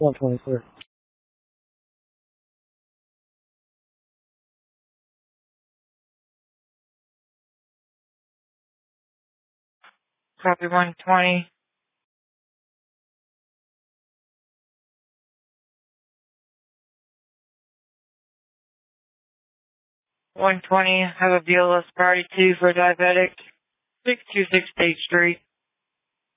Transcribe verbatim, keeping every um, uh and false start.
one twenty clear. Copy one twenty. one twenty, have a B L S priority two for diabetic, six two six State Street.